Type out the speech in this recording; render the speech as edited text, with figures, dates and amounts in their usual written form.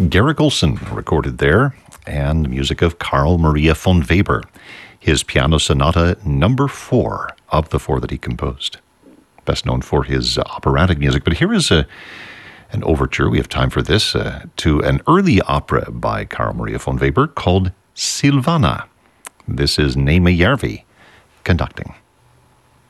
Garrick Olson recorded there, and the music of Carl Maria von Weber, his Piano Sonata number 4 of the 4 that he composed. Best known for his operatic music, but here is an overture, we have time for this, to an early opera by Carl Maria von Weber called Silvana. This is Neeme Järvi conducting.